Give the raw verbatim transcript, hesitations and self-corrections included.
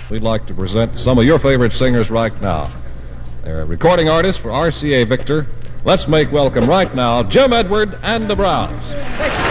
we'd like to present some of your favorite singers right now. They're recording artists for R C A Victor. Let's make welcome right now Jim Edward and the Browns.